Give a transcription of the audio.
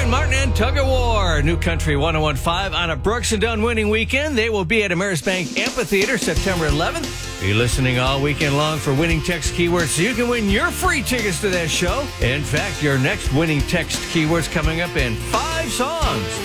Brian Martin and Tug of War. New Country 101.5 on a Brooks and Dunn winning weekend. They will be at Amerisbank Amphitheater September 11th. Be listening all weekend long for winning text keywords so you can win your free tickets to that show. In fact, your next winning text keyword's coming up in 5 songs.